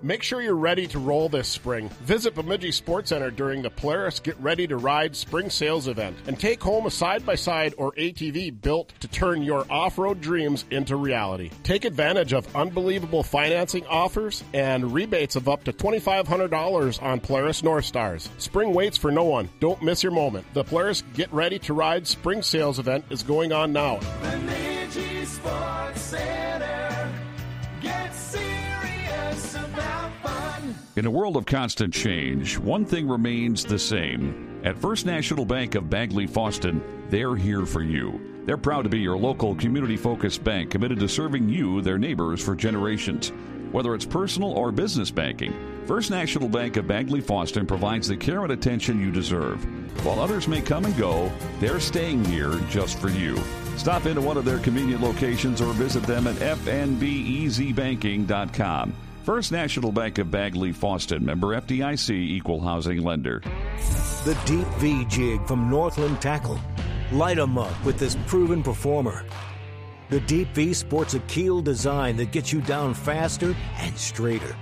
Make sure you're ready to roll this spring. Visit Bemidji Sports Center during the Polaris Get Ready to Ride Spring Sales event and take home a side-by-side or ATV built to turn your off-road dreams into reality. Take advantage of unbelievable financing offers and rebates of up to $2,500 on Polaris North Stars. Spring waits for no one. Don't miss your moment. The Polaris Get Ready to Ride Spring Sales event is going on now. Bemidji Sports Center. Get serious about fun. In a world of constant change, one thing remains the same. At First National Bank of Bagley Fawston, they're here for you. They're proud to be your local community-focused bank committed to serving you, their neighbors, for generations. Whether it's personal or business banking, First National Bank of Bagley Fawston provides the care and attention you deserve. While others may come and go, they're staying here just for you. Stop into one of their convenient locations or visit them at fnbezbanking.com. First National Bank of Bagley Fawston, member FDIC, equal housing lender. The Deep V jig from Northland Tackle. Light 'em up with this proven performer. The Deep V sports a keel design that gets you down faster and straighter.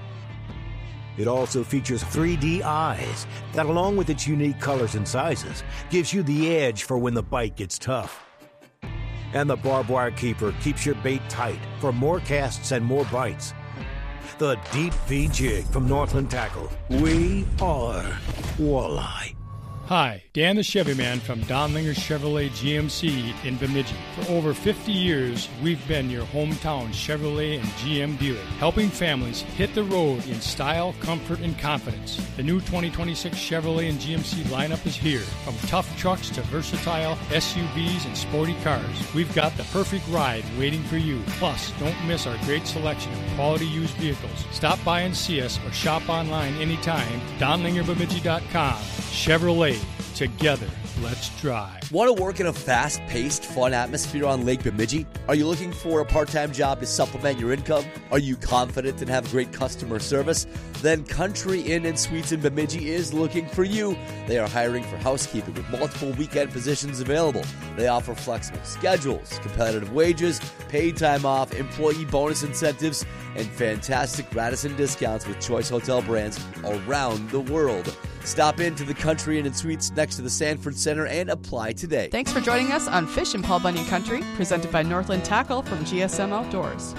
It also features 3D eyes that, along with its unique colors and sizes, gives you the edge for when the bite gets tough. And the barbed wire keeper keeps your bait tight for more casts and more bites. The Deep V jig from Northland Tackle. We are walleye. Hi, Dan the Chevy Man from Donlinger Chevrolet GMC in Bemidji. For over 50 years, we've been your hometown Chevrolet and GM dealer, helping families hit the road in style, comfort, and confidence. The new 2026 Chevrolet and GMC lineup is here. From tough trucks to versatile SUVs and sporty cars, we've got the perfect ride waiting for you. Plus, don't miss our great selection of quality used vehicles. Stop by and see us or shop online anytime. DonlingerBemidji.com. Chevrolet. Together, let's drive. Want to work in a fast-paced, fun atmosphere on Lake Bemidji? Are you looking for a part-time job to supplement your income? Are you confident and have great customer service? Then Country Inn & Suites in Bemidji is looking for you. They are hiring for housekeeping with multiple weekend positions available. They offer flexible schedules, competitive wages, paid time off, employee bonus incentives, and fantastic Radisson discounts with choice hotel brands around the world. Stop into the Country Inn & Suites next to the Sanford Center and apply today. Thanks for joining us on Fish and Paul Bunyan Country, presented by Northland Tackle from GSM Outdoors.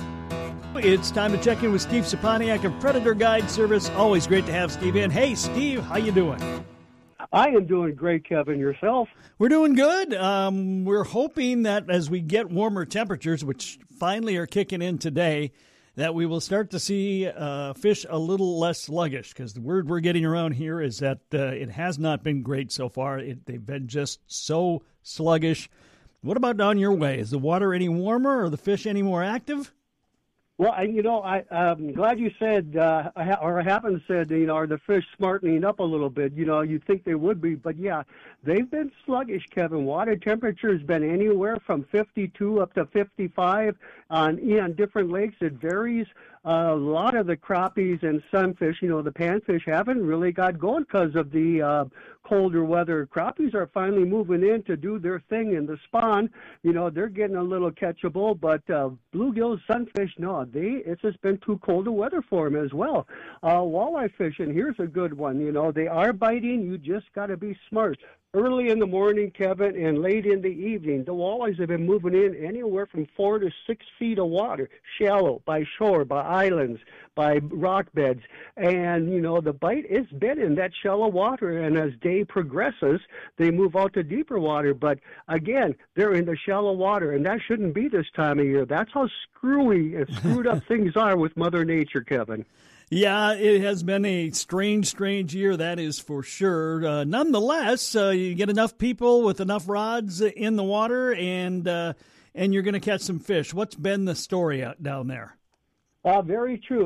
It's time to check in with Steve Saponiak of Predator Guide Service. Always great to have Steve in. Hey, Steve, how you doing? I am doing great, Kevin. Yourself? We're doing good. We're hoping that as we get warmer temperatures, which finally are kicking in today, that we will start to see fish a little less sluggish, because the word we're getting around here is that it has not been great so far. They've been just so sluggish. What about down your way? Is the water any warmer or the fish any more active? Well, I'm glad you said, or I haven't said, are the fish smartening up a little bit? You'd think they would be, but yeah, they've been sluggish, Kevin. Water temperature has been anywhere from 52 up to 55 on different lakes. It varies. A lot of the crappies and sunfish, the panfish, haven't really got going because of the colder weather. Crappies are finally moving in to do their thing in the spawn. They're getting a little catchable, but bluegills, sunfish, no, it's just been too cold a weather for them as well. Walleye fishing, here's a good one. They are biting. You just got to be smart. Early in the morning, Kevin, and late in the evening, the walleyes have been moving in anywhere from 4 to 6 feet of water, shallow, by shore, by islands, by rock beds. And, the bite is been in that shallow water, and as day progresses, they move out to deeper water. But, again, they're in the shallow water, and that shouldn't be this time of year. That's how screwy and screwed up things are with Mother Nature, Kevin. Yeah, it has been a strange year, that is for sure. Nonetheless, you get enough people with enough rods in the water, and you're going to catch some fish. What's been the story out down there? Very true.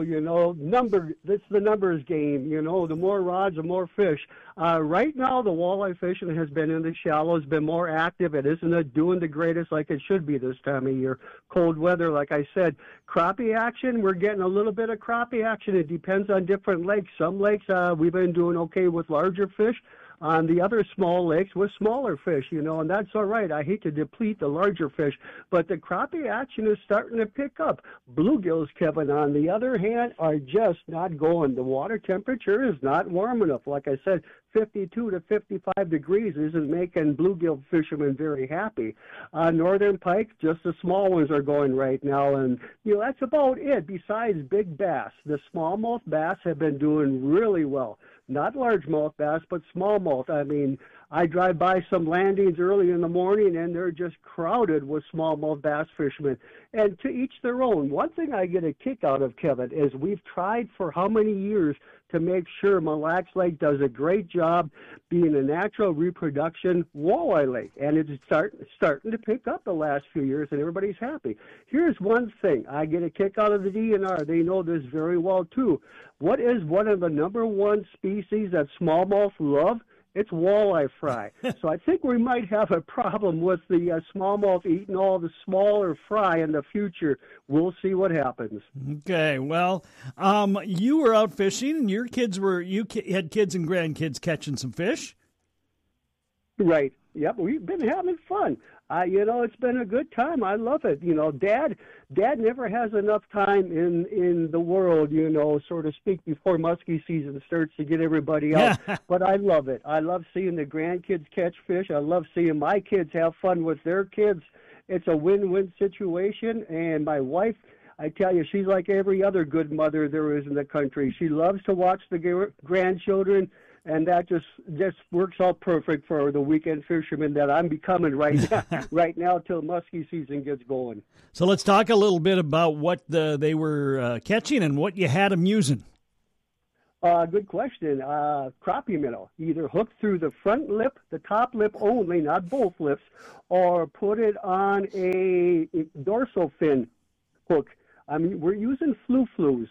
This is the numbers game. The more rods, the more fish. Right now, the walleye fishing has been in the shallows, been more active. It isn't doing the greatest like it should be this time of year. Cold weather, like I said. Crappie action, we're getting a little bit of crappie action. It depends on different lakes. Some lakes, we've been doing okay with larger fish. on the other small lakes with smaller fish, and that's all right. I hate to deplete the larger fish, but the crappie action is starting to pick up. Bluegills, Kevin, on the other hand, are just not going. The water temperature is not warm enough. Like I said, 52 to 55 degrees isn't making bluegill fishermen very happy. Northern pike, just the small ones are going right now, and that's about it. Besides big bass, the smallmouth bass have been doing really well. Not largemouth bass, but smallmouth. I mean, I drive by some landings early in the morning, and they're just crowded with smallmouth bass fishermen. And to each their own. One thing I get a kick out of, Kevin, is we've tried for how many years to make sure Mille Lacs Lake does a great job being a natural reproduction walleye lake. And it's starting to pick up the last few years, and everybody's happy. Here's one thing. I get a kick out of the DNR. They know this very well, too. What is one of the number one species that smallmouth love? It's walleye fry. So I think we might have a problem with the smallmouth eating all the smaller fry in the future. We'll see what happens. Okay, well, you were out fishing, and you had kids and grandkids catching some fish. Right. Yep, we've been having fun. It's been a good time. I love it. Dad never has enough time in the world, so to speak, before muskie season starts to get everybody out. But I love it. I love seeing the grandkids catch fish. I love seeing my kids have fun with their kids. It's a win-win situation. And my wife, I tell you, she's like every other good mother there is in the country. She loves to watch the grandchildren. And that just works out perfect for the weekend fisherman that I'm becoming right now till muskie season gets going. So let's talk a little bit about what they were catching and what you had them using. Good question. Crappie minnow, either hooked through the front lip, the top lip only, not both lips, or put it on a dorsal fin hook. I mean, we're using flu-flus,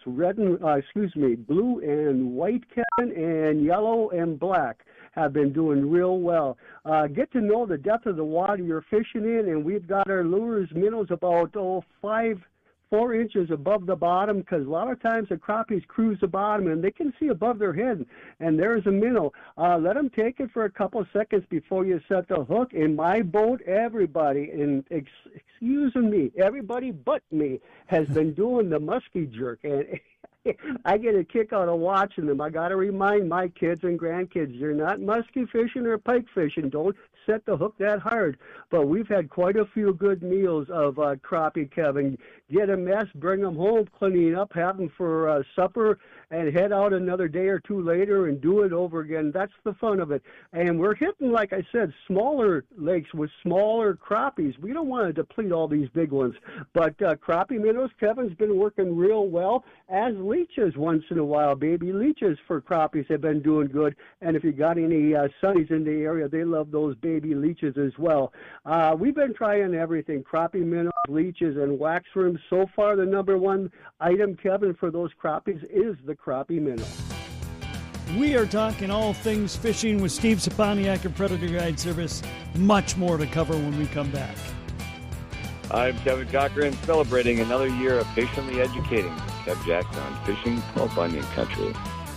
blue and white, Kevin, and yellow and black have been doing real well. Get to know the depth of the water you're fishing in, and we've got our lures, minnows about 4 inches above the bottom, because a lot of times the crappies cruise the bottom and they can see above their head, and there's a minnow. Let them take it for a couple of seconds before you set the hook. In my boat, everybody, and excusing me, everybody but me, has been doing the muskie jerk, and I get a kick out of watching them. I got to remind my kids and grandkids, you're not muskie fishing or pike fishing. Don't set the hook that hard. But we've had quite a few good meals of crappie, Kevin. Get a mess, bring them home, clean up, have them for supper, and head out another day or two later and do it over again. That's the fun of it. And we're hitting, like I said, smaller lakes with smaller crappies. We don't want to deplete all these big ones. But crappie minnows, Kevin's been working real well, as leeches once in a while. Baby leeches for crappies have been doing good. And if you got any sunnies in the area, they love those baby leeches as well. We've been trying everything, crappie minnows, leeches, and wax worms. So far, the number one item, Kevin, for those crappies is the crappie minnow. We are talking all things fishing with Steve Saponiak of Predator Guide Service. Much more to cover when we come back. I'm Kevin Cochran, celebrating another year of patiently educating Kev Jackson on fishing Paul Bunyan country.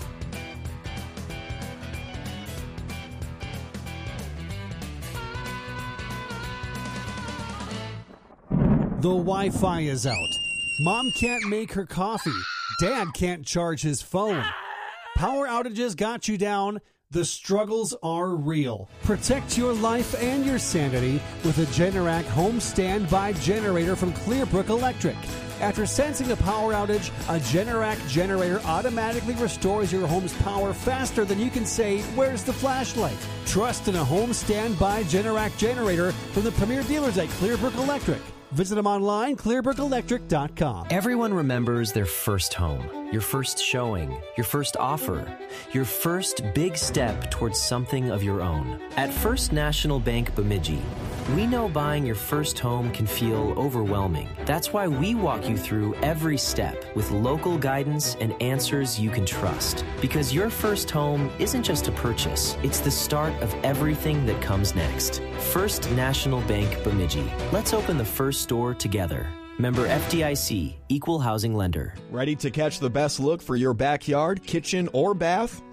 The Wi-Fi is out. Mom can't make her coffee. Dad can't charge his phone. Power outages got you down. The struggles are real. Protect your life and your sanity with a Generac home standby generator from Clearbrook Electric. After sensing a power outage, a Generac generator automatically restores your home's power faster than you can say, "Where's the flashlight?" Trust in a home standby Generac generator from the premier dealers at Clearbrook Electric. Visit them online, clearbrookelectric.com. Everyone remembers their first home, your first showing, your first offer, your first big step towards something of your own. At First National Bank Bemidji, we know buying your first home can feel overwhelming. That's why we walk you through every step with local guidance and answers you can trust. Because your first home isn't just a purchase, it's the start of everything that comes next. First National Bank Bemidji. Let's open the first store together. Member FDIC, Equal Housing Lender. Ready to catch the best look for your backyard, kitchen, or bath?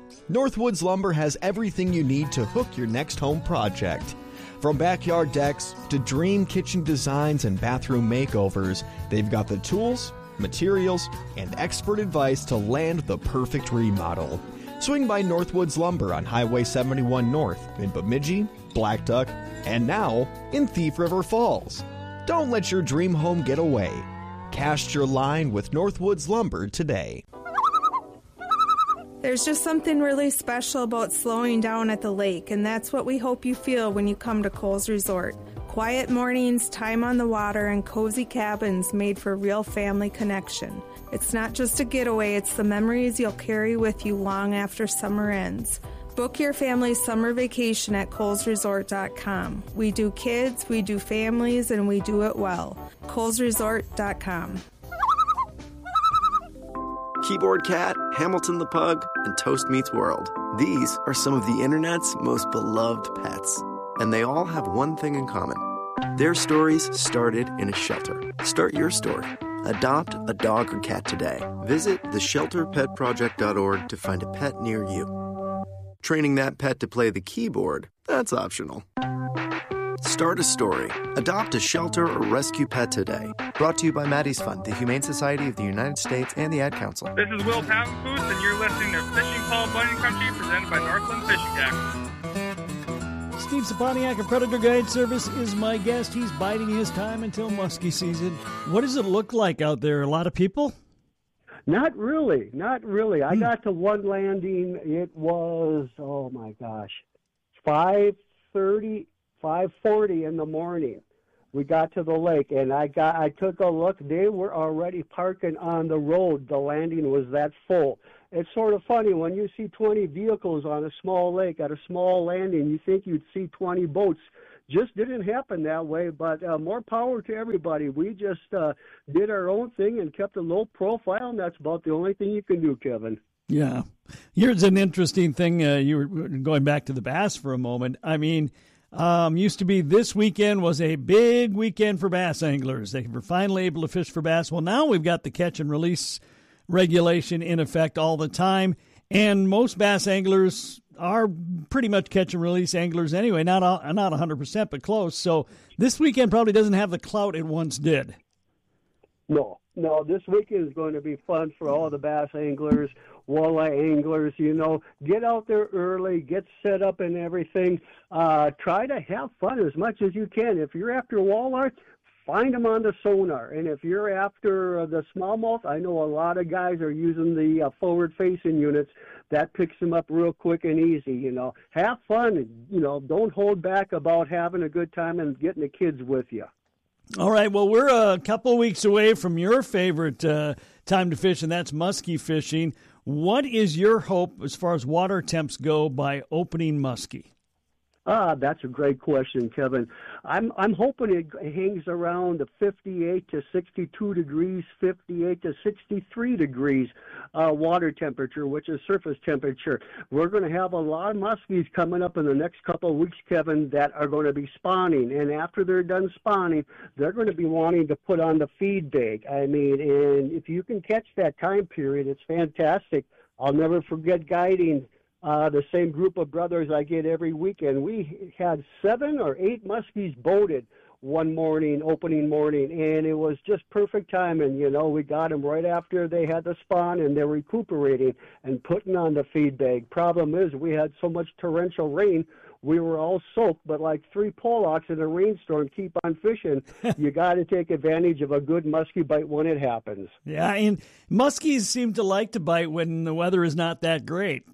Northwoods Lumber has everything you need to hook your next home project. From backyard decks to dream kitchen designs and bathroom makeovers, they've got the tools, materials, and expert advice to land the perfect remodel. Swing by Northwoods Lumber on Highway 71 North in Bemidji, Black Duck, and now in Thief River Falls. Don't let your dream home get away. Cast your line with Northwoods Lumber today. There's just something really special about slowing down at the lake, and that's what we hope you feel when you come to Coles Resort. Quiet mornings, time on the water, and cozy cabins made for real family connection. It's not just a getaway, it's the memories you'll carry with you long after summer ends. Book your family's summer vacation at ColesResort.com. We do kids, we do families, and we do it well. ColesResort.com. Keyboard Cat, Hamilton the Pug, and Toast Meets World. These are some of the internet's most beloved pets. And they all have one thing in common. Their stories started in a shelter. Start your story. Adopt a dog or cat today. Visit theshelterpetproject.org to find a pet near you. Training that pet to play the keyboard, that's optional. Start a story. Adopt a shelter or rescue pet today. Brought to you by Maddie's Fund, the Humane Society of the United States, and the Ad Council. This is Will Papenfoot, and you're listening to Fishing Paul Bunyan Country, presented by Northland Fishing Tackle. Steve Saponiak of Predator Guide Service is my guest. He's biding his time until muskie season. What does it look like out there? A lot of people? Not really. I got to one landing. It was, 5:40 in the morning. We got to the lake, and I took a look. They were already parking on the road. The landing was that full. It's sort of funny when you see 20 vehicles on a small lake at a small landing. You think you'd see 20 boats. Just didn't happen that way, but more power to everybody. We just did our own thing and kept a low profile, and that's about the only thing you can do, Kevin. Yeah. Here's an interesting thing. You were going back to the bass for a moment. I mean, used to be this weekend was a big weekend for bass anglers. They were finally able to fish for bass. Well, now we've got the catch and release regulation in effect all the time, and most bass anglers are pretty much catch and release anglers anyway, not 100%, but close. So this weekend probably doesn't have the clout it once did. No, this weekend is going to be fun for all the bass anglers, walleye anglers. Get out there early, get set up and everything. Try to have fun as much as you can. If you're after walleye, find them on the sonar. And if you're after the smallmouth, I know a lot of guys are using the forward-facing units. That picks them up real quick and easy. Have fun. Don't hold back about having a good time and getting the kids with you. All right, well, we're a couple of weeks away from your favorite time to fish, and that's muskie fishing. What is your hope as far as water temps go by opening muskie? That's a great question, Kevin. I'm hoping it hangs around the 58 to 62 degrees, 58 to 63 degrees water temperature, which is surface temperature. We're going to have a lot of muskies coming up in the next couple of weeks, Kevin, that are going to be spawning. And after they're done spawning, they're going to be wanting to put on the feed bag. And if you can catch that time period, it's fantastic. I'll never forget guiding the same group of brothers I get every weekend. We had 7 or 8 muskies boated one morning, opening morning, and it was just perfect timing. We got them right after they had the spawn, and they're recuperating and putting on the feed bag. Problem is, we had so much torrential rain, we were all soaked, but like 3 Polacks in a rainstorm, keep on fishing. You got to take advantage of a good muskie bite when it happens. Yeah, and muskies seem to like to bite when the weather is not that great.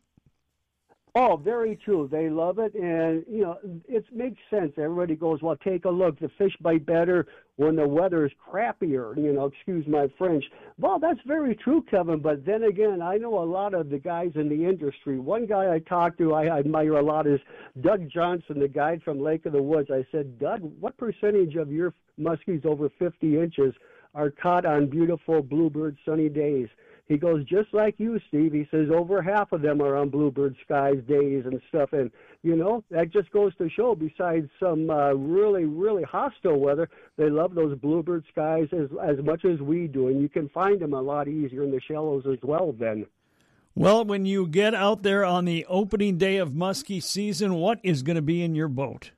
Oh, very true. They love it, and, it makes sense. Everybody goes, well, take a look. The fish bite better when the weather is crappier, excuse my French. Well, that's very true, Kevin, but then again, I know a lot of the guys in the industry. One guy I talked to, I admire a lot, is Doug Johnson, the guide from Lake of the Woods. I said, Doug, what percentage of your muskies over 50 inches are caught on beautiful bluebird sunny days? He goes, just like you, Steve. He says over half of them are on bluebird skies days and stuff. And, that just goes to show, besides some really, really hostile weather, they love those bluebird skies as much as we do. And you can find them a lot easier in the shallows as well then. Well, when you get out there on the opening day of muskie season, what is going to be in your boat?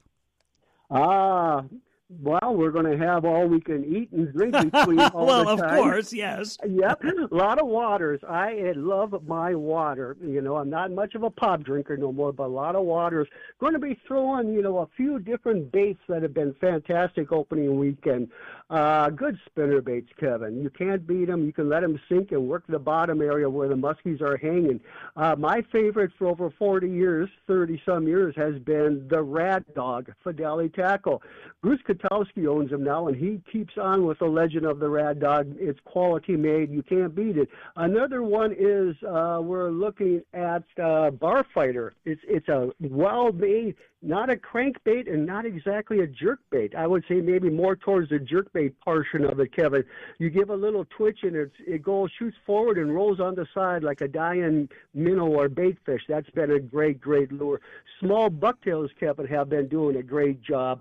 Well, we're going to have all we can eat and drink between all well, the time. Of course, yes. Yep, a lot of waters. I love my water. You know, I'm not much of a pop drinker no more, but a lot of waters. Going to be throwing, a few different baits that have been fantastic opening weekend. Good spinner baits, Kevin. You can't beat them. You can let them sink and work the bottom area where the muskies are hanging. My favorite for over 40 years, 30-some years, has been the Rad Dog, Fidelity Tackle. Bruce Katowski owns them now, and he keeps on with the legend of the Rad Dog. It's quality made. You can't beat it. Another one is we're looking at Bar Fighter. It's a well-made, not a crankbait and not exactly a jerkbait. I would say maybe more towards the jerkbait portion of it, Kevin. You give a little twitch and it goes, shoots forward and rolls on the side like a dying minnow or baitfish. That's been a great, great lure. Small bucktails, Kevin, have been doing a great job.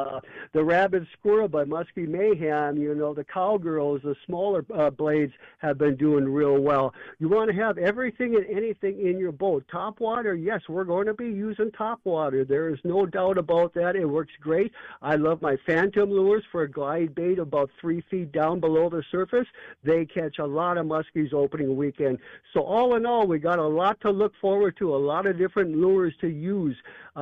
The Rabid Squirrel by Muskie Mayhem, the Cowgirls, the smaller blades have been doing real well. You want to have everything and anything in your boat. Top water, yes, we're going to be using top water. There's no doubt about that. It works great. I love my Phantom lures for a glide bait about 3 feet down below the surface. They catch a lot of muskies opening weekend. So all in all, we got a lot to look forward to, a lot of different lures to use.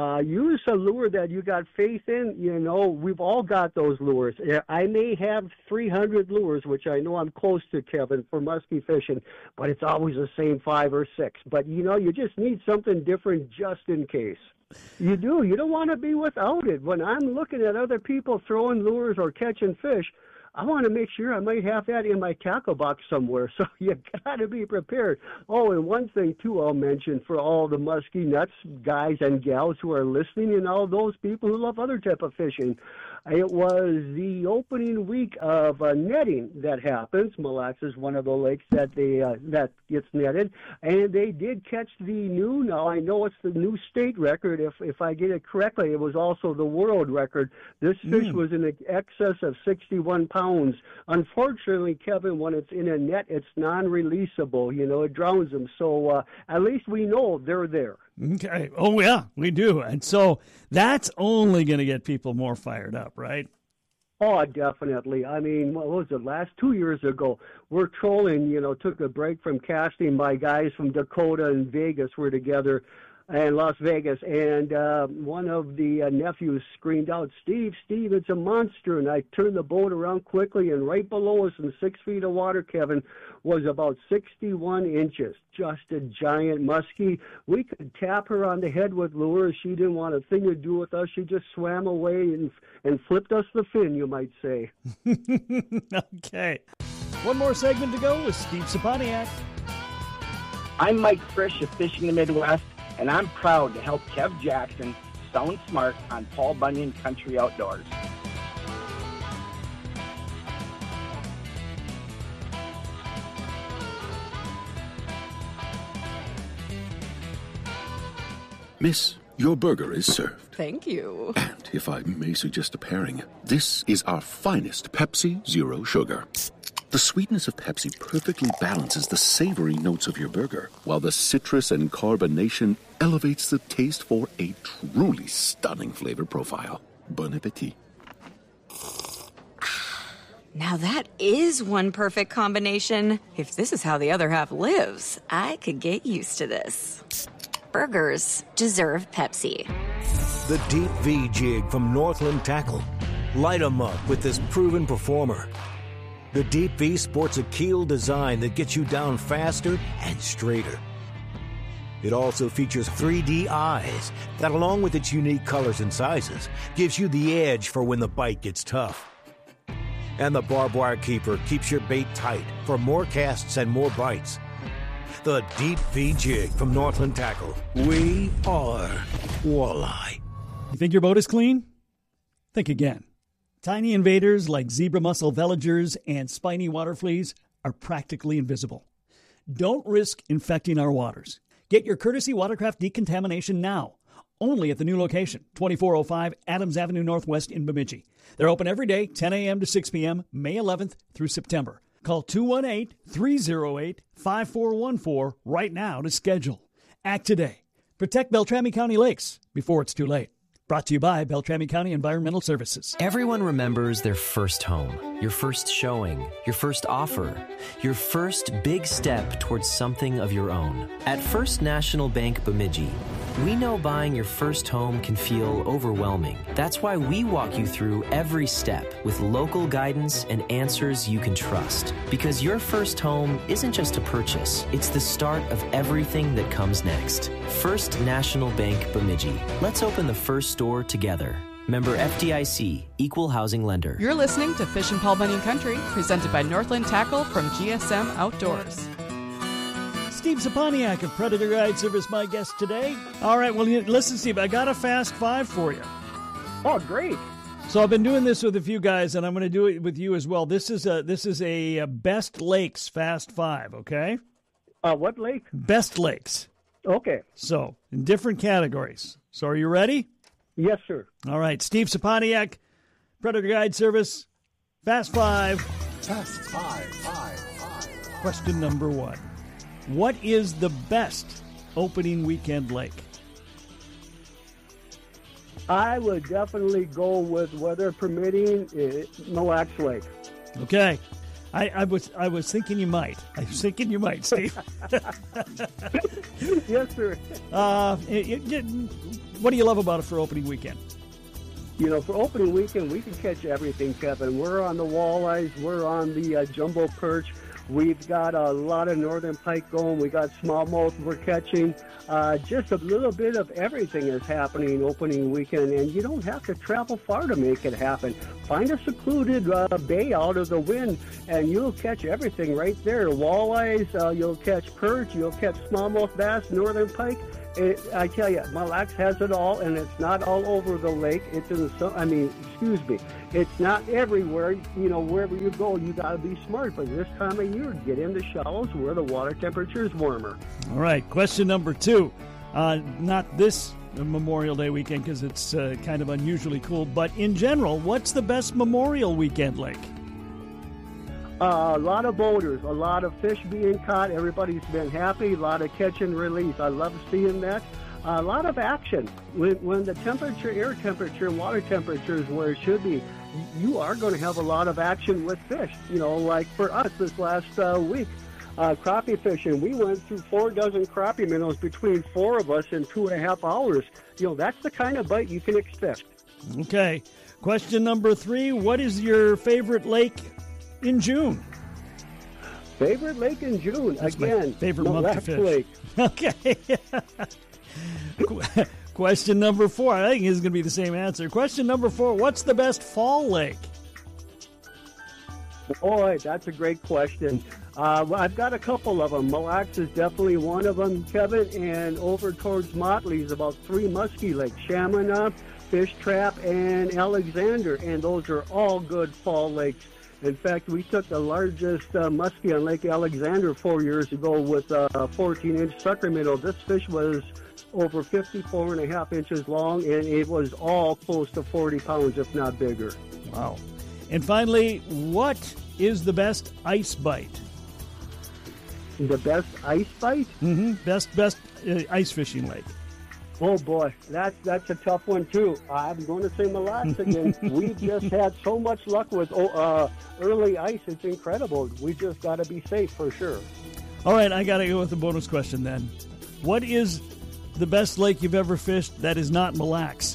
Use a lure that you got faith in. We've all got those lures. I may have 300 lures, which I know I'm close to, Kevin, for muskie fishing, but it's always the same 5 or 6. But, you just need something different just in case. You do. You don't want to be without it. When I'm looking at other people throwing lures or catching fish, I want to make sure I might have that in my tackle box somewhere. So you got to be prepared. Oh, and one thing, too, I'll mention for all the muskie nuts guys and gals who are listening and all those people who love other type of fishing. It was the opening week of netting that happens. Mille Lacs is one of the lakes that that gets netted, and they did catch the new. Now I know it's the new state record. If I get it correctly, it was also the world record. This fish was in excess of 61 pounds. Unfortunately, Kevin, when it's in a net, it's non-releasable. It drowns them. So at least we know they're there. Okay. Oh, yeah, we do. And so that's only going to get people more fired up, right? Oh, definitely. I mean, what was it, last 2 years ago, we're trolling, took a break from casting. My guys from Dakota and Vegas were together, and Las Vegas, and one of the nephews screamed out, Steve, it's a monster. And I turned the boat around quickly, and right below us in 6 feet of water, Kevin, was about 61 inches. Just a giant muskie. We could tap her on the head with lures. She didn't want a thing to do with us. She just swam away and flipped us the fin, you might say. Okay. One more segment to go with Steve Saponiak. I'm Mike Frisch of Fishing the Midwest, and I'm proud to help Kev Jackson sound smart on Paul Bunyan Country Outdoors. Miss, your burger is served. Thank you. And if I may suggest a pairing, this is our finest Pepsi Zero Sugar. The sweetness of Pepsi perfectly balances the savory notes of your burger, while the citrus and carbonation elevates the taste for a truly stunning flavor profile. Bon appetit. Now that is one perfect combination. If this is how the other half lives, I could get used to this. Burgers deserve Pepsi. The Deep V Jig from Northland Tackle. Light 'em up with this proven performer. The Deep V sports a keel design that gets you down faster and straighter. It also features 3D eyes that, along with its unique colors and sizes, gives you the edge for when the bite gets tough. And the barbed wire keeper keeps your bait tight for more casts and more bites. The Deep V Jig from Northland Tackle. We are walleye. You think your boat is clean? Think again. Tiny invaders like zebra mussel veligers and spiny water fleas are practically invisible. Don't risk infecting our waters. Get your courtesy watercraft decontamination now. Only at the new location, 2405 Adams Avenue Northwest in Bemidji. They're open every day, 10 a.m. to 6 p.m., May 11th through September. Call 218-308-5414 right now to schedule. Act today. Protect Beltrami County Lakes before it's too late. Brought to you by Beltrami County Environmental Services. Everyone remembers their first home, your first showing, your first offer, your first big step towards something of your own. At First National Bank Bemidji, we know buying your first home can feel overwhelming. That's why we walk you through every step with local guidance and answers you can trust. Because your first home isn't just a purchase, it's the start of everything that comes next. First National Bank Bemidji. Let's open the first store together. Member FDIC, Equal Housing Lender. You're listening to Fishin' Paul Bunyan Country, presented by Northland Tackle from GSM Outdoors. Steve Saponiak of Predator Guide Service, my guest today. All right, well, listen, Steve, I got a Fast Five for you. Oh, great. So I've been doing this with a few guys, and I'm going to do it with you as well. This is a Best Lakes Fast Five, okay? What lake? Best Lakes. Okay. So, in different categories. So are you ready? Yes, sir. All right, Steve Saponiak, Predator Guide Service, Fast Five. Fast Five. Question number 1. What is the best opening weekend lake? I would definitely go with, weather permitting, Mille Lacs Lake. Okay. I was thinking you might. I was thinking you might, Steve. Yes, sir. What do you love about it for opening weekend? You know, for opening weekend, we can catch everything, Kevin. We're on the walleyes. We're on the jumbo perch. We've got a lot of northern pike going. We got smallmouth we're catching. Just a little bit of everything is happening opening weekend, and you don't have to travel far to make it happen. Find a secluded bay out of the wind, and you'll catch everything right there. Walleyes, you'll catch perch, you'll catch smallmouth bass, northern pike. I tell you, Mille Lacs has it all, and it's not all over the lake. It's in it's not everywhere. You know, wherever you go, you got to be smart. But this time of year, get in the shallows where the water temperature is warmer. All right, question number 2. Not this Memorial Day weekend because it's kind of unusually cool, but in general, what's the best Memorial weekend lake? A lot of boaters, a lot of fish being caught. Everybody's been happy. A lot of catch and release. I love seeing that. A lot of action. When the temperature, air temperature, water temperature is where it should be, you are going to have a lot of action with fish. You know, like for us this last week, crappie fishing. We went through 4 dozen crappie minnows between 4 of us in 2.5 hours. You know, that's the kind of bite you can expect. Okay. Question number 3. What is your favorite lake in June? Favorite lake in June? That's again, my favorite Mille month to Lacs fish. Lake. Okay. Question number 4. I think this is going to be the same answer. Question number 4. What's the best fall lake? Boy, that's a great question. Well, I've got a couple of them. Mille Lacs is definitely one of them, Kevin, and over towards Motley is about 3 muskie lakes, Chaminade, Fish Trap, and Alexander, and those are all good fall lakes. In fact, we took the largest muskie on Lake Alexander 4 years ago with a 14-inch sucker minnow. This fish was over 54.5 inches long, and it was all close to 40 pounds, if not bigger. Wow. And finally, what is the best ice bite? The best ice bite? Mm-hmm. Best ice fishing lake. Oh, boy, that's a tough one, too. I'm going to say Mille Lacs again. We've just had so much luck with early ice. It's incredible. We just got to be safe for sure. All right, I got to go with the bonus question then. What is the best lake you've ever fished that is not Mille Lacs?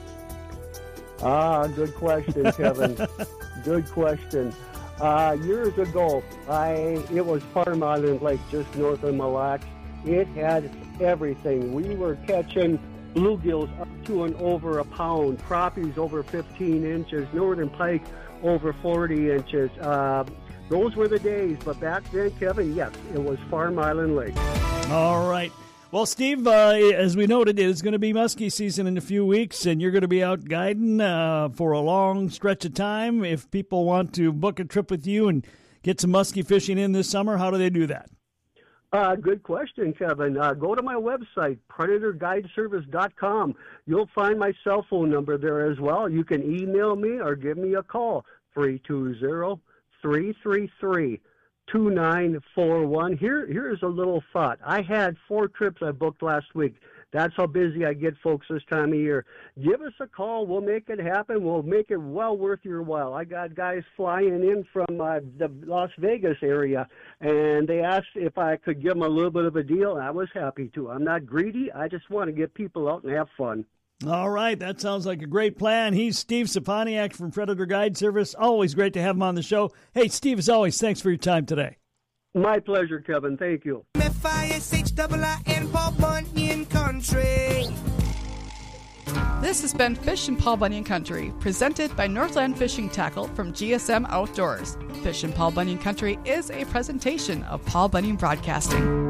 Good question, Kevin. Good question. Years ago, it was Farm Island Lake, just north of Mille Lacs. It had everything. We were catching bluegills up to and over a pound, crappies over 15 inches, northern pike over 40 inches. Those were the days. But back then, Kevin, yes, it was Farm Island Lake. All right. Well, Steve, as we noted, it's going to be muskie season in a few weeks, and you're going to be out guiding for a long stretch of time. If people want to book a trip with you and get some muskie fishing in this summer, how do they do that? Good question, Kevin. Go to my website, PredatorGuideService.com. You'll find my cell phone number there as well. You can email me or give me a call, 320-333-5600. 2941. Here's a little thought. I had 4 trips I booked last week. That's how busy I get, folks, this time of year. Give us a call. We'll make it happen. We'll make it well worth your while. I got guys flying in from the Las Vegas area, and they asked if I could give them a little bit of a deal, and I was happy to. I'm not greedy. I just want to get people out and have fun. All right, that sounds like a great plan. He's Steve Saponiak from Predator Guide Service. Always great to have him on the show. Hey, Steve, as always, thanks for your time today. My pleasure, Kevin. Thank you. F-I-S-H-I-I-N Paul Bunyan Country. This has been Fish and Paul Bunyan Country, presented by Northland Fishing Tackle from GSM Outdoors. Fish and Paul Bunyan Country is a presentation of Paul Bunyan Broadcasting.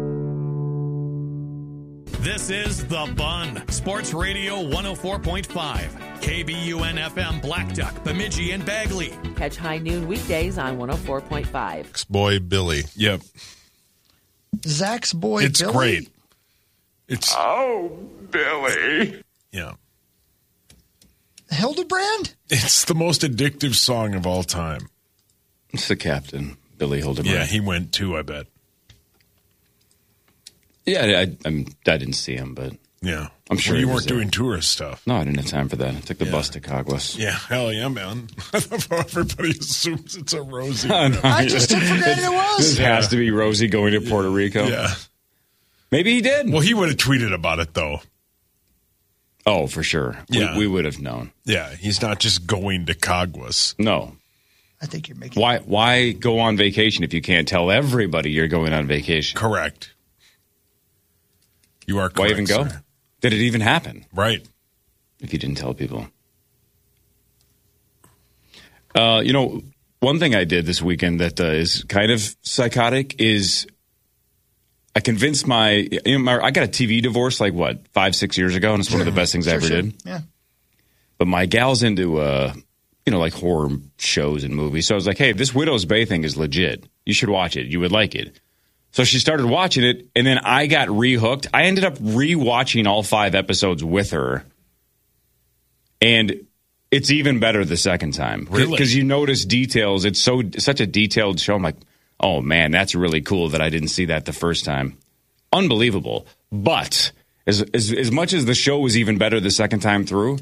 This is The Bun, Sports Radio 104.5, KBUN-FM Black Duck, Bemidji, and Bagley. Catch High Noon weekdays on 104.5. Boy Billy. Yep. Zach's boy it's Billy? It's great. It's Billy. Yeah. Hildebrand? It's the most addictive song of all time. It's the captain, Billy Hildebrand. Yeah, he went too, I bet. Yeah, I didn't see him, but yeah, I'm sure you weren't doing tourist stuff. No, I didn't have time for that. I took the bus to Caguas. Yeah, hell yeah, man. I love how everybody assumes it's a Rosie. I just took for granted it was. This has to be Rosie going to Puerto Rico. Yeah. Maybe he did. Well, he would have tweeted about it, though. Oh, for sure. Yeah. We would have known. Yeah, he's not just going to Caguas. No. I think you're making Why go on vacation if you can't tell everybody you're going on vacation? Correct. You are correct. Why even go? Sir. Did it even happen? Right. If you didn't tell people. One thing I did this weekend that is kind of psychotic is I convinced I got a TV divorce 5-6 years ago, and it's one of the best things I ever did. Yeah. But my gal's into horror shows and movies. So I was like, hey, this Widow's Bay thing is legit. You should watch it. You would like it. So she started watching it, and then I got re-hooked. I ended up re-watching all 5 episodes with her, and it's even better the second time. Really? Because you notice details. It's such a detailed show. I'm like, oh, man, that's really cool that I didn't see that the first time. Unbelievable. But as much as the show was even better the second time through,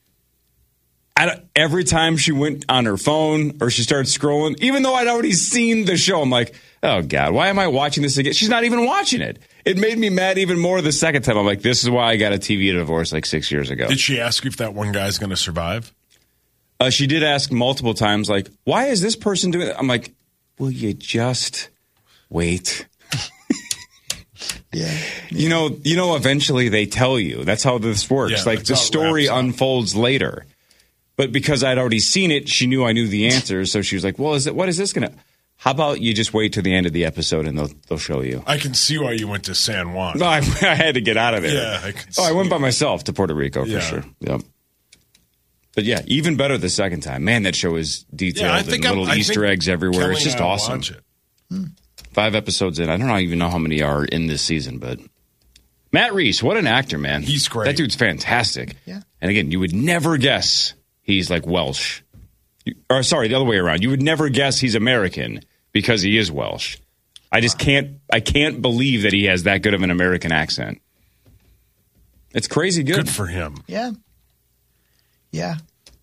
every time she went on her phone or she started scrolling, even though I'd already seen the show, I'm like, oh, God, why am I watching this again? She's not even watching it. It made me mad even more the second time. I'm like, this is why I got a TV divorce 6 years ago. Did she ask you if that one guy's going to survive? She did ask multiple times, why is this person doing it? I'm like, will you just wait? Yeah. Eventually they tell you. That's how this works. Yeah, the story unfolds later. But because I'd already seen it, she knew I knew the answers. So she was like, well, what is this going to... How about you just wait till the end of the episode and they'll show you. I can see why you went to San Juan. No, I had to get out of there. Yeah, I can see. I went by myself to Puerto Rico for sure. Yep. But yeah, even better the second time. Man, that show is detailed and little Easter eggs everywhere. Kelly it's just and I awesome. Watch it. 5 episodes in. I don't even know how many are in this season, but Matt Reese, what an actor, man. He's great. That dude's fantastic. Yeah. And again, you would never guess he's Welsh. Or sorry, the other way around. You would never guess he's American because he is Welsh. I can't believe that he has that good of an American accent. It's crazy good. Good for him. Yeah. Yeah.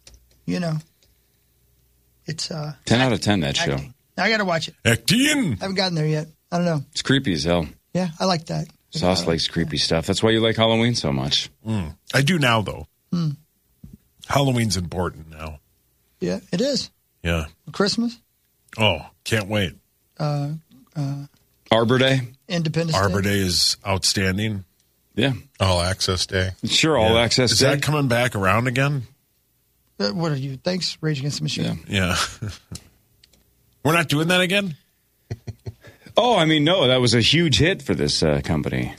It's 10 out of 10, that show. I got to watch it. Acting. I haven't gotten there yet. I don't know. It's creepy as hell. Yeah, I like that. Sauce likes creepy stuff. That's why you like Halloween so much. I do now, though. Halloween's important now. Yeah, it is. Yeah. Christmas. Oh, can't wait. Arbor Day. Independence Arbor Day is outstanding. Yeah. All Access Day. Sure, All Access Is Day. that coming back around again? What are you? Thanks, Rage Against the Machine. Yeah. We're not doing that again? Oh, no, that was a huge hit for this company.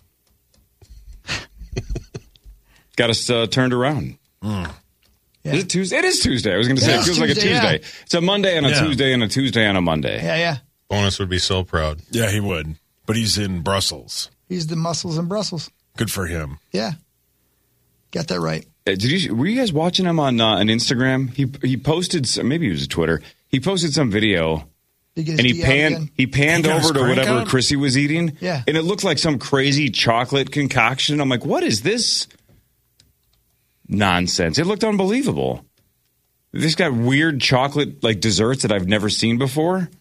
Got us turned around. Yeah. Is it Tuesday? It is Tuesday. I was going to say it feels like a Tuesday. Yeah. It's a Monday and a Tuesday and a Tuesday and a Monday. Yeah. Bonus would be so proud. Yeah, he would. But he's in Brussels. He's the muscles in Brussels. Good for him. Yeah. Got that right. Were you guys watching him on Instagram? He posted, maybe it was Twitter. He posted some video Did he get his And D out again? he panned He got his over to crank whatever out? Chrissy was eating. Yeah. And it looked like some crazy chocolate concoction. I'm like, what is this nonsense? It looked unbelievable. This got weird chocolate like desserts that I've never seen before.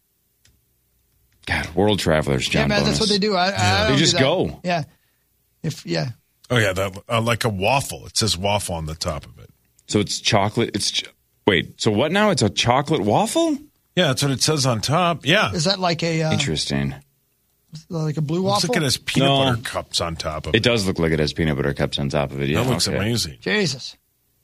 God, world travelers, John. Yeah, man, that's Bonus. what they do. I They don't just do that. go. Yeah. Oh, yeah, that like a waffle. It says waffle on the top of it. So it's chocolate. Wait, so what now? It's a chocolate waffle? Yeah, that's what it says on top. Yeah. Is that like a Interesting. like a blue Looks waffle? like it has peanut butter cups on top of it. It does look like it has peanut butter cups on top of it. Yeah, That looks okay. amazing. Jesus.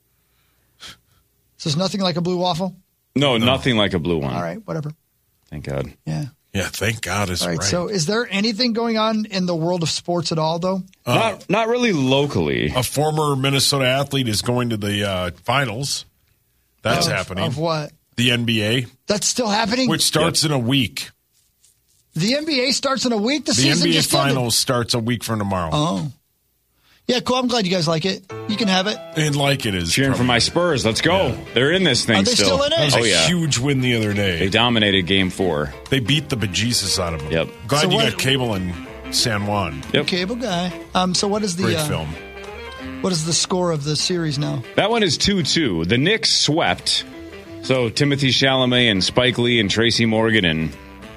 So it's nothing like a blue waffle? No, nothing like a blue one. All right, whatever. Thank God. Yeah. Yeah, thank God is All right, right. so is there anything going on in the world of sports at all, though? Not really locally. A former Minnesota athlete is going to the finals. That's happening. Of what? The NBA. That's still happening? Which starts in a week. The NBA starts in a week? The The season NBA just ended. finals starts a week from tomorrow. Oh. Yeah, cool. I'm glad you guys like it. You can have it. And like it is. Cheering for my Spurs. Let's go. They're in this thing Are they still in it? That was Oh, a yeah. huge win the other day. They dominated Game 4. They beat the bejesus out of them. Yep. Glad So you what- got cable in San Juan. Yep. Cable guy. So what is the Great film. What is the score of the series now? That one is 2-2. The Knicks swept. So Timothy Chalamet and Spike Lee and Tracy Morgan and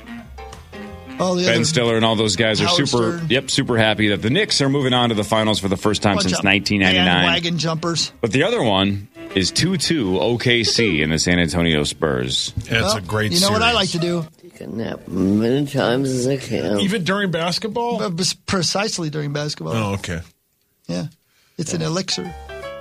Oh, the Ben other Stiller and all those guys are Howard super Stern. super happy that the Knicks are moving on to the finals for the first time bunch since of 1999. bandwagon jumpers. But the other one is 2-2 OKC and the San Antonio Spurs. It's Well, a great You know what I like to do? Take a nap many times as I can. Even during basketball? But precisely during basketball. Oh, okay. Yeah. It's an elixir.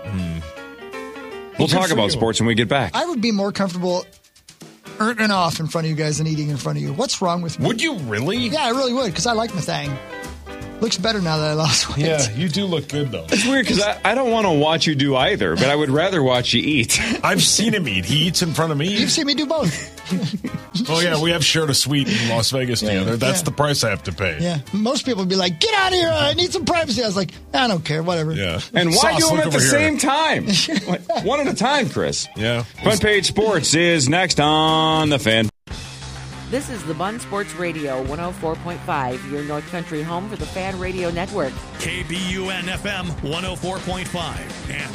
We'll Good talk for about you. sports when we get back. I would be more comfortable earning off in front of you guys than eating in front of you. What's wrong with me? Would you really? Yeah, I really would, because I like my thing. Looks better now that I lost weight. Yeah, you do look good, though. It's weird because I don't want to watch you do either, but I would rather watch you eat. I've seen him eat. He eats in front of me. You've seen me do both. Oh, yeah, we have shared a suite in Las Vegas together. That's the price I have to pay. Yeah. Most people would be like, get out of here. I need some privacy. I was like, I don't care. Whatever. Yeah. And why Sauce, do them look at the over here. same time? Like, one at a time, Chris. Yeah. Front Page Sports is next on The Fan. This is the Bun Sports Radio 104.5, your North Country home for the Fan Radio Network. KBUN FM 104.5 and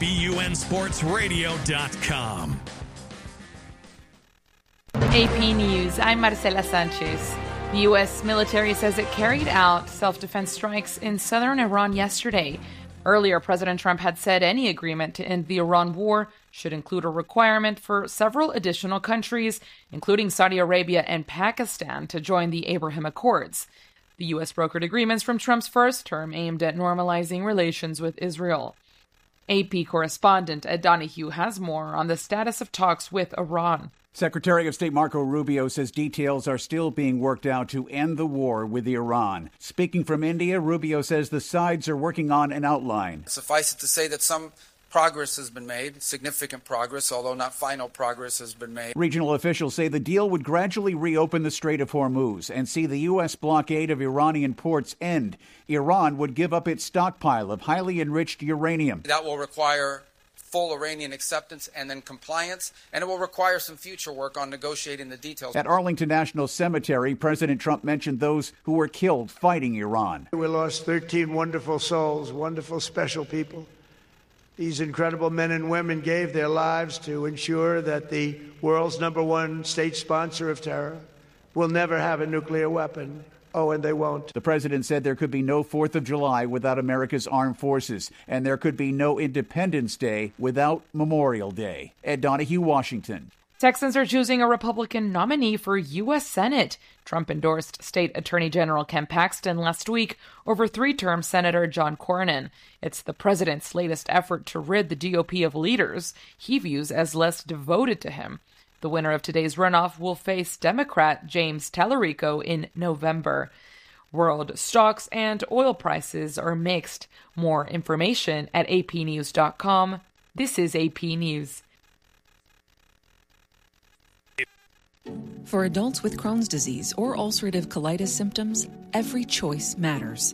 KBUNSportsRadio.com. AP News, I'm Marcela Sanchez. The U.S. military says it carried out self-defense strikes in southern Iran yesterday. Earlier, President Trump had said any agreement to end the Iran war should include a requirement for several additional countries, including Saudi Arabia and Pakistan, to join the Abraham Accords. The U.S. brokered agreements from Trump's first term aimed at normalizing relations with Israel. AP correspondent Ed Donahue has more on the status of talks with Iran. Secretary of State Marco Rubio says details are still being worked out to end the war with Iran. Speaking from India, Rubio says the sides are working on an outline. Suffice it to say that some progress has been made, significant progress, although not final progress has been made. Regional officials say the deal would gradually reopen the Strait of Hormuz and see the U.S. blockade of Iranian ports end. Iran would give up its stockpile of highly enriched uranium. That will require full Iranian acceptance and then compliance, and it will require some future work on negotiating the details. At Arlington National Cemetery, President Trump mentioned those who were killed fighting Iran. We lost 13 wonderful souls, wonderful, special people. These incredible men and women gave their lives to ensure that the world's #1 state sponsor of terror will never have a nuclear weapon. Oh, and they won't. The president said there could be no 4th of July without America's armed forces, and there could be no Independence Day without Memorial Day. Ed Donahue, Washington. Texans are choosing a Republican nominee for U.S. Senate. Trump endorsed State Attorney General Ken Paxton last week over 3-term Senator John Cornyn. It's the president's latest effort to rid the GOP of leaders he views as less devoted to him. The winner of today's runoff will face Democrat James Tallarico in November. World stocks and oil prices are mixed. More information at apnews.com. This is AP News. For adults with Crohn's disease or ulcerative colitis symptoms, every choice matters.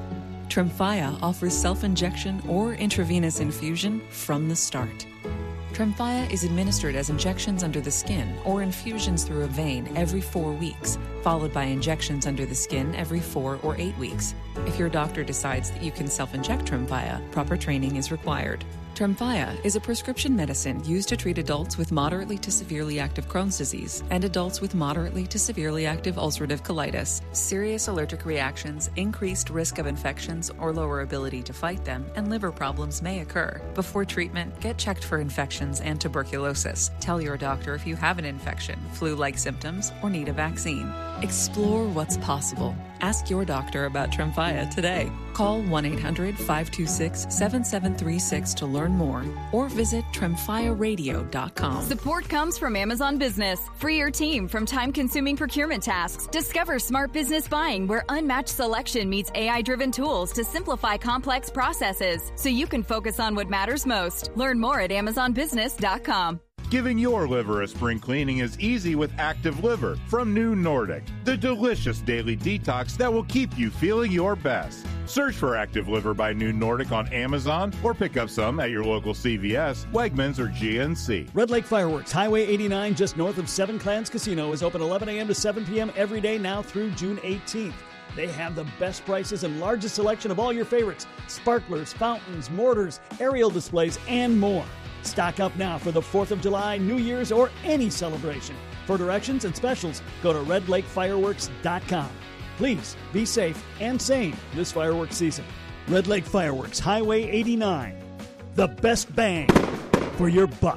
Tremfya offers self-injection or intravenous infusion from the start. Tremfya is administered as injections under the skin or infusions through a vein every 4 weeks, followed by injections under the skin every 4 or 8 weeks. If your doctor decides that you can self-inject Tremfya, proper training is required. Tremfya is a prescription medicine used to treat adults with moderately to severely active Crohn's disease and adults with moderately to severely active ulcerative colitis. Serious allergic reactions, increased risk of infections or lower ability to fight them, and liver problems may occur. Before treatment, get checked for infections and tuberculosis. Tell your doctor if you have an infection, flu-like symptoms, or need a vaccine. Explore what's possible. Ask your doctor about Tremfya today. Call 1-800-526-7736 to learn more or visit TremfyaRadio.com. Support comes from Amazon Business. Free your team from time-consuming procurement tasks. Discover smart business buying where unmatched selection meets AI-driven tools to simplify complex processes so you can focus on what matters most. Learn more at AmazonBusiness.com. Giving your liver a spring cleaning is easy with Active Liver from New Nordic, the delicious daily detox that will keep you feeling your best. Search for Active Liver by New Nordic on Amazon or pick up some at your local CVS, Wegmans, or GNC. Red Lake Fireworks, Highway 89, just north of Seven Clans Casino, is open 11 a.m. to 7 p.m. every day now through June 18th. They have the best prices and largest selection of all your favorites: sparklers, fountains, mortars, aerial displays, and more. Stock up now for the 4th of July, New Year's, or any celebration. For directions and specials, go to redlakefireworks.com. Please be safe and sane this fireworks season. Red Lake Fireworks, Highway 89. The best bang for your buck.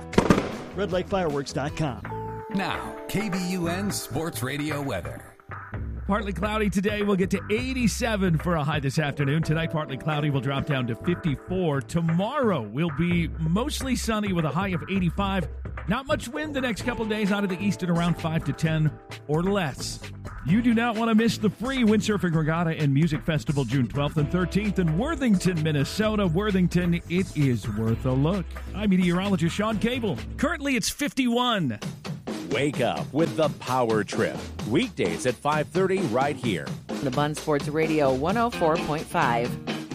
redlakefireworks.com. Now, KBUN Sports Radio weather. Partly cloudy today. We'll get to 87 for a high this afternoon. Tonight, partly cloudy. Will drop down to 54. Tomorrow will be mostly sunny with a high of 85. Not much wind the next couple of days out of the east at around 5 to 10 or less. You do not want to miss the free Windsurfing Regatta and Music Festival June 12th and 13th in Worthington, Minnesota. Worthington, it is worth a look. I'm meteorologist Sean Cable. Currently, it's 51. Wake up with the Power Trip. Weekdays at 5:30 right here. The Bun Sports Radio 104.5.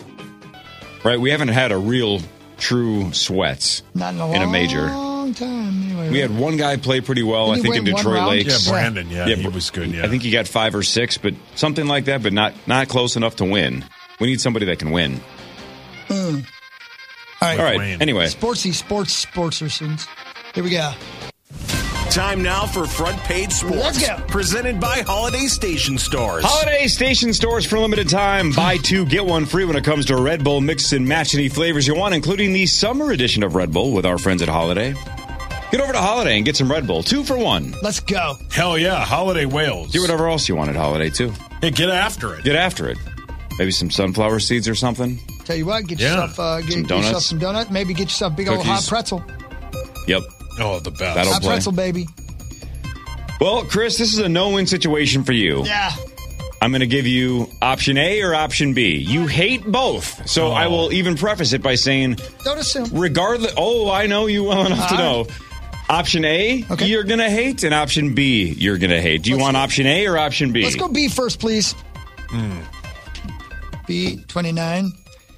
Right, we haven't had a real true sweats Not in a major. long time. Anyway, We had one guy play pretty well, I think, in Detroit Lakes. Yeah, Brandon, he was good, yeah. I think he got 5 or 6, but something like that, but not close enough to win. We need somebody that can win. All right. Anyway. Sportsers. Here we go. Time now for Front Page Sports. Let's go. Presented by Holiday Station Stores. Holiday Station Stores for a limited time. Buy 2, get 1 free when it comes to Red Bull. Mix and match any flavors you want, including the summer edition of Red Bull with our friends at Holiday. Get over to Holiday and get some Red Bull. 2 for 1. Let's go. Hell yeah, Holiday Wales. Do whatever else you want at Holiday, too. Hey, get after it. Get after it. Maybe some sunflower seeds or something. Tell you what, get yourself some donuts. Maybe get yourself a big old hot pretzel. Yep. Oh, the best. That'll Hot play. pretzel, baby. Well, Chris, this is a no-win situation for you. Yeah. I'm going to give you option A or option B. You hate both, so I will even preface it by saying, don't assume. Regardless, I know you well enough to know. Option A, you're going to hate, and option B, you're going to hate. Do you want option A or option B? Let's go B first, please. B, 29.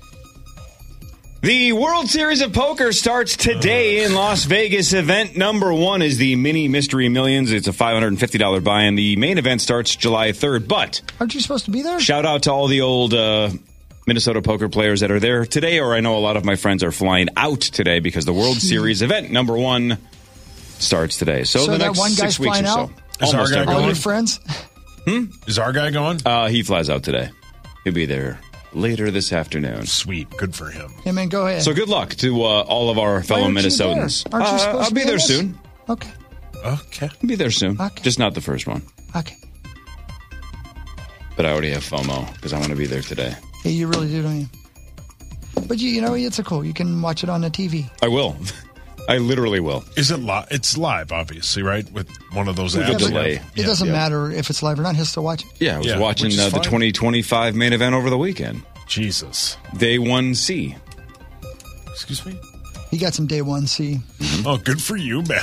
The World Series of Poker starts today in Las Vegas. Event number 1 is the Mini Mystery Millions. It's a $550 buy-in. The main event starts July 3rd, but... Aren't you supposed to be there? Shout out to all the old Minnesota poker players that are there today, or I know a lot of my friends are flying out today because the World Series event number 1 starts today. So the next that one 6 guy's weeks or flying so. Is our guy All going? your friends? Is our guy going? He flies out today. He'll be there later this afternoon. Sweet. Good for him. Yeah, man, go ahead. So good luck to all of our fellow Minnesotans. Aren't you supposed I'll to be in there this? soon. Okay. I'll be there soon. Just not the first one. Okay. But I already have FOMO because I want to be there today. Yeah, you really do, don't you? But you know, it's cool. You can watch it on the TV. I will. I literally will. Is it live? It's live, obviously, right? With one of those With apps. a delay. It doesn't matter if it's live or not. He'll still watch it. Yeah, I was watching the 2025 main event over the weekend. Jesus. Day 1C. Excuse me? He got some day 1C. Oh, good for you, man.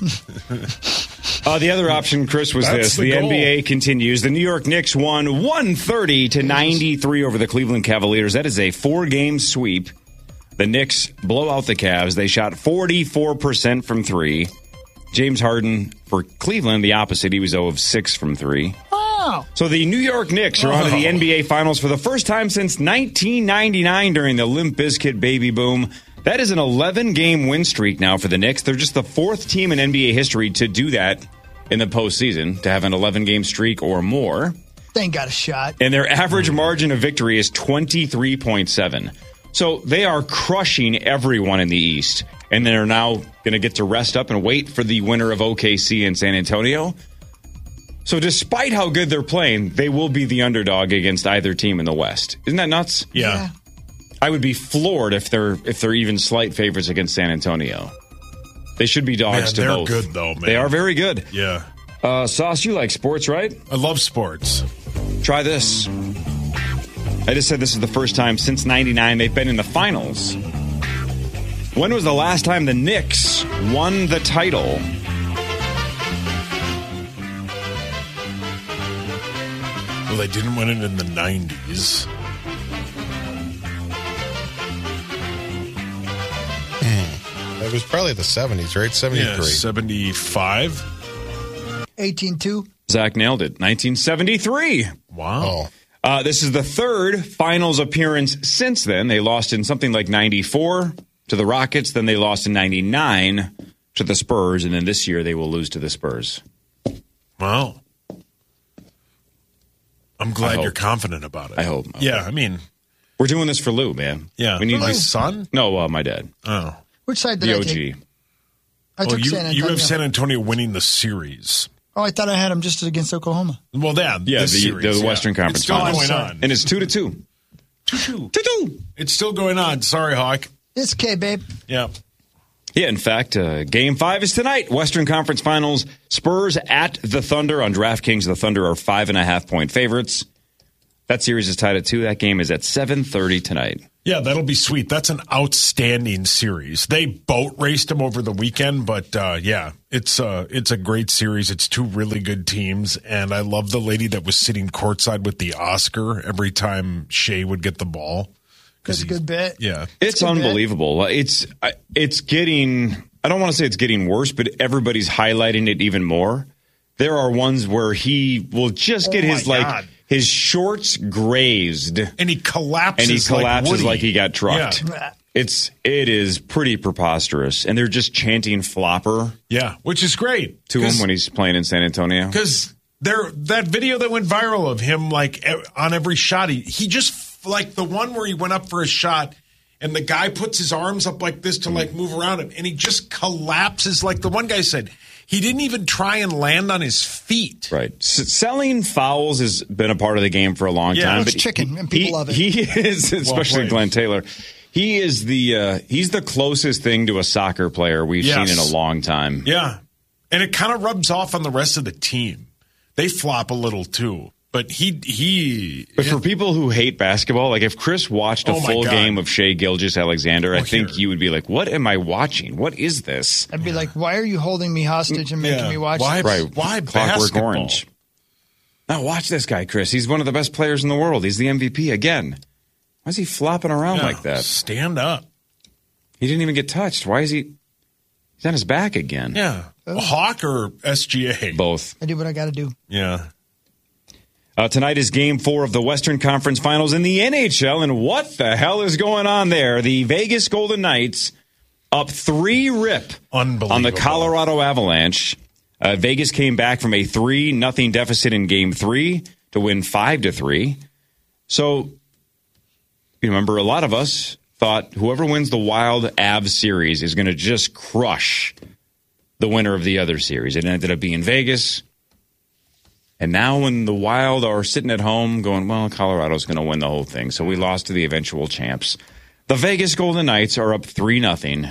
The other option, Chris, was That's this. the The goal. NBA continues. The New York Knicks won 130-93 over the Cleveland Cavaliers. That is a 4-game sweep The Knicks blow out the Cavs. They shot 44% from three. James Harden for Cleveland, the opposite. He was 0 of 6 from three. Wow. So the New York Knicks are on to the NBA Finals for the first time since 1999 during the Limp Bizkit baby boom. That is an 11-game win streak now for the Knicks. They're just the fourth team in NBA history to do that in the postseason, to have an 11-game streak or more. They ain't got a shot. And their average margin of victory is 23.7. So they are crushing everyone in the East. And they're now going to get to rest up and wait for the winner of OKC and San Antonio. So despite how good they're playing, they will be the underdog against either team in the West. Isn't that nuts? Yeah. I would be floored if they're even slight favorites against San Antonio. They should be dogs to both. They're good, though, man. They are very good. Yeah. Sauce, you like sports, right? I love sports. Try this. I just said this is the first time since 99 they've been in the finals. When was the last time the Knicks won the title? Well, they didn't win it in the 90s. It was probably the 70s, right? 73. Yeah, 75. 18-2. Zach nailed it. 1973. Wow. This is the third finals appearance since then. They lost in something like 94 to the Rockets. Then they lost in 99 to the Spurs. And then this year they will lose to the Spurs. Wow. I'm glad you're confident about it. I hope. Yeah, I mean. We're doing this for Lou, man. Yeah. We need my son? No, my dad. Oh. Which side did the I OG. take? I took San Antonio. You have San Antonio winning the series. Oh, I thought I had them just against Oklahoma. Well, the Western Conference. It's still Finals. going on. And it's 2-2. 2-2. It's still going on. Sorry, Hawk. It's okay, babe. Yeah. Yeah, in fact, Game 5 is tonight. Western Conference Finals. Spurs at the Thunder on DraftKings. The Thunder are 5.5-point favorites. That series is tied at 2. That game is at 7:30 tonight. Yeah, that'll be sweet. That's an outstanding series. They boat raced them over the weekend, but yeah, it's a great series. It's two really good teams, and I love the lady that was sitting courtside with the Oscar every time Shea would get the ball. That's a good bet. Yeah, it's unbelievable. It's getting. I don't want to say it's getting worse, but everybody's highlighting it even more. There are ones where he will just get his shorts grazed, and he collapses. Like he got trucked. Yeah. It is pretty preposterous, and they're just chanting "flopper." Yeah, which is great to him when he's playing in San Antonio. Because that video that went viral of him on every shot, he just like the one where he went up for a shot. And the guy puts his arms up like this to move around him, and he just collapses. Like the one guy said, he didn't even try and land on his feet. Right. Selling fouls has been a part of the game for a long time. It's chicken, and people love it. He is, especially Glenn Taylor. He is he's the closest thing to a soccer player we've seen in a long time. Yeah, and it kind of rubs off on the rest of the team. They flop a little too. But But for people who hate basketball, like if Chris watched a full game of Shea Gilgeous-Alexander, I think he would be like, "What am I watching? What is this?" I'd be like, "Why are you holding me hostage and making me watch this?" Why Clockwork basketball? Orange. Now watch this guy, Chris. He's one of the best players in the world. He's the MVP again. Why is he flopping around like that? Stand up. He didn't even get touched. Why is he? He's on his back again. Yeah. Hawk or SGA? Both. I do what I got to do. Yeah. Tonight is Game 4 of the Western Conference Finals in the NHL, and what the hell is going on there? The Vegas Golden Knights up 3-rip on the Colorado Avalanche. Vegas came back from a 3-0 deficit in Game 3 to win 5-3. So, you remember, a lot of us thought whoever wins the Wild Avs series is going to just crush the winner of the other series. It ended up being Vegas. And now when the Wild are sitting at home going, well, Colorado's going to win the whole thing. So we lost to the eventual champs. The Vegas Golden Knights are up 3-0.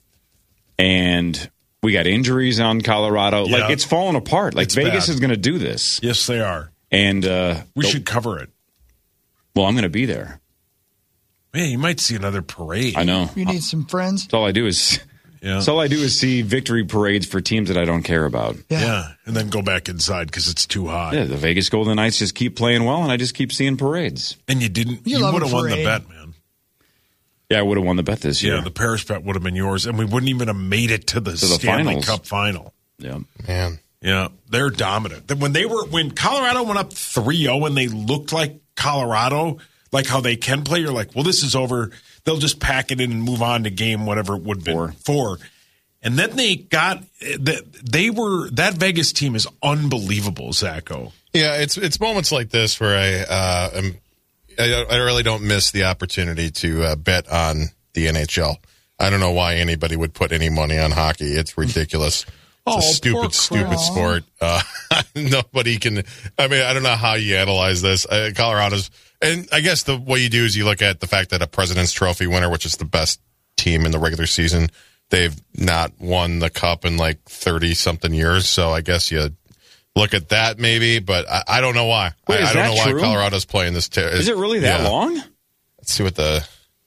And we got injuries on Colorado. Yeah. Like, it's falling apart. Like, It's Vegas bad. is going to do this. Yes, they are. And we should cover it. Well, I'm going to be there. Man, you might see another parade. I know. You need some friends. That's all I do is... Yeah. That's all I do is see victory parades for teams that I don't care about. Yeah. And then go back inside because it's too hot. Yeah, the Vegas Golden Knights just keep playing well, and I just keep seeing parades. And you didn't. You love would a have won the parade. bet, man. Yeah, I would have won the bet this year. Yeah, the Parrish bet would have been yours, and we wouldn't even have made it to the Stanley finals. Cup final. Yeah, man. Yeah, they're dominant. When Colorado went up 3-0 and they looked like Colorado, like how they can play, you're like, well, this is over. They'll just pack it in and move on to game whatever it would have been 4. And then they got that Vegas team is unbelievable, Zacho. Yeah, it's moments like this where I really don't miss the opportunity to bet on the NHL. I don't know why anybody would put any money on hockey. It's ridiculous. It's a stupid sport. Nobody can. I mean, I don't know how you analyze this. Colorado's, and I guess the way you do is you look at the fact that a President's Trophy winner, which is the best team in the regular season, they've not won the cup in like 30-something years. So I guess you look at that maybe, but I don't know why. Wait, I don't know why true? Colorado's playing this. Is it really that long? Let's see what the.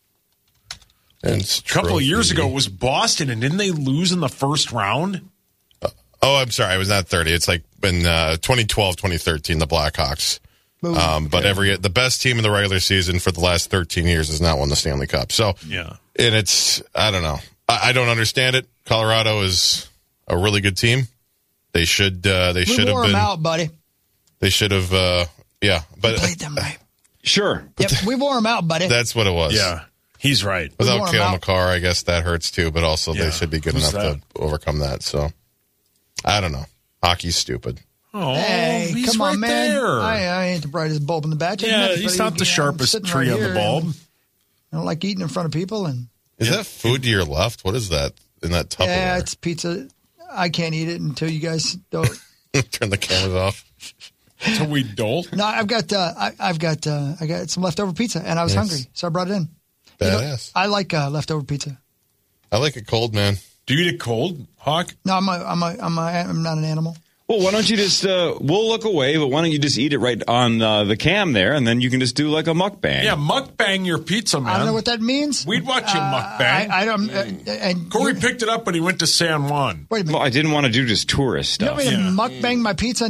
A couple of years ago, it was Boston, and didn't they lose in the first round? Oh, I'm sorry. It was not 30. It's like in 2012, 2013, the Blackhawks. But the best team in the regular season for the last 13 years has not won the Stanley Cup. So, yeah. And it's, I don't know. I don't understand it. Colorado is a really good team. They should have been. We wore them out, buddy. They should have, yeah. But we played them right. Sure. Yep, we wore them out, buddy. That's what it was. Yeah, he's right. Without Cale Makar, I guess that hurts too, but also they should be good enough to overcome that. So, I don't know. Hockey's stupid. Oh, hey, he's come on, right man. there. I ain't the brightest bulb in the batch. Yeah, he's not the sharpest tree on the bulb. I don't like eating in front of people. And is that food to your left? What is that in that Tupperware? Yeah, it's pizza. I can't eat it until you guys don't. Turn the cameras off. So we don't. No, I got some leftover pizza, and I was hungry, so I brought it in. Badass. I like leftover pizza. I like it cold, man. Do you eat it cold, Hawk? No, I'm not an animal. Well, why don't you just, we'll look away, but why don't you just eat it right on the cam there, and then you can just do like a mukbang. Yeah, mukbang your pizza, man. I don't know what that means. We'd watch you mukbang. I don't. And Corey picked it up when he went to San Juan. Wait a minute. Well, I didn't want to do just tourist You stuff. want me to mukbang my pizza